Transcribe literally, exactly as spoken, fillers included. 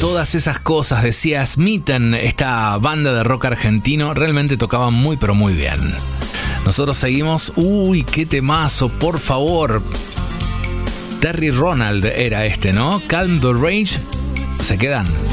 Todas esas cosas, decía Smitten, esta banda de rock argentino, realmente tocaban muy pero muy bien. Nosotros seguimos. Uy, qué temazo, por favor. Terry Ronald era este, ¿no? Calm the Rage. Se quedan.